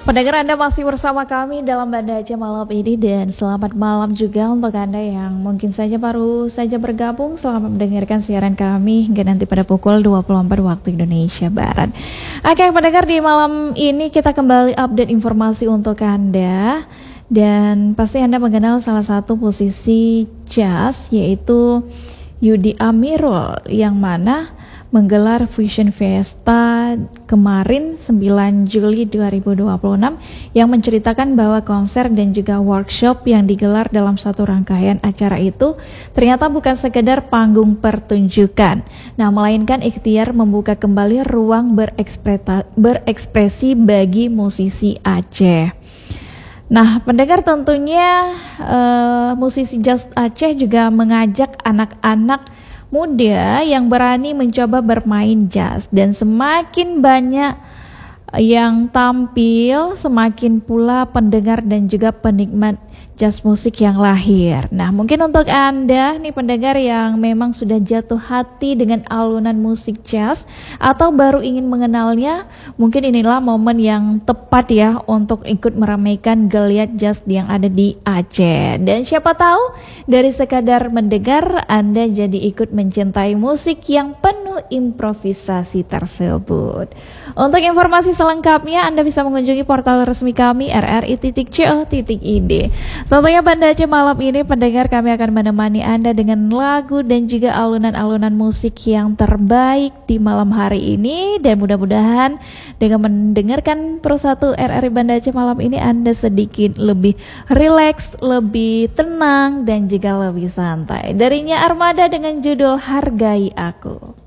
Pendengar, Anda masih bersama kami dalam Banda Aceh malam ini, dan selamat malam juga untuk Anda yang mungkin saja baru saja bergabung. Selamat mendengarkan siaran kami hingga nanti pada pukul 24 waktu Indonesia Barat. Oke pendengar, di malam ini kita kembali update informasi untuk Anda. Dan pasti Anda mengenal salah satu musisi jazz, yaitu Yudi Amirul, yang mana menggelar Fusion Fiesta kemarin 9 Juli 2026 yang menceritakan bahwa konser dan juga workshop yang digelar dalam satu rangkaian acara itu ternyata bukan sekedar panggung pertunjukan, nah melainkan ikhtiar membuka kembali ruang berekspresi bagi musisi Aceh. Nah, pendengar, tentunya musisi jazz Aceh juga mengajak anak-anak muda yang berani mencoba bermain jazz, dan semakin banyak yang tampil, semakin pula pendengar dan juga penikmat jazz musik yang lahir. Nah, mungkin untuk Anda nih pendengar yang memang sudah jatuh hati dengan alunan musik jazz atau baru ingin mengenalnya, mungkin inilah momen yang tepat ya untuk ikut meramaikan geliat jazz yang ada di Aceh. Dan siapa tahu dari sekadar mendengar Anda jadi ikut mencintai musik yang penuh improvisasi tersebut. Untuk informasi selengkapnya Anda bisa mengunjungi portal resmi kami rri.co.id. Tentunya Banda Aceh malam ini pendengar, kami akan menemani Anda dengan lagu dan juga alunan-alunan musik yang terbaik di malam hari ini. Dan mudah-mudahan dengan mendengarkan persatu RRI Banda Aceh malam ini Anda sedikit lebih rileks, lebih tenang dan juga lebih santai. Darinya Armada dengan judul Hargai Aku.